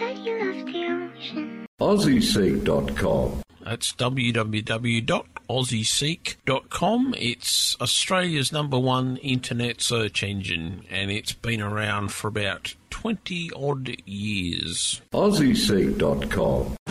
said you loved the ocean. AussieSeek.com. That's www.aussieseek.com. It's Australia's #1 internet search engine, and it's been around for about 20-odd years. AussieSeek.com.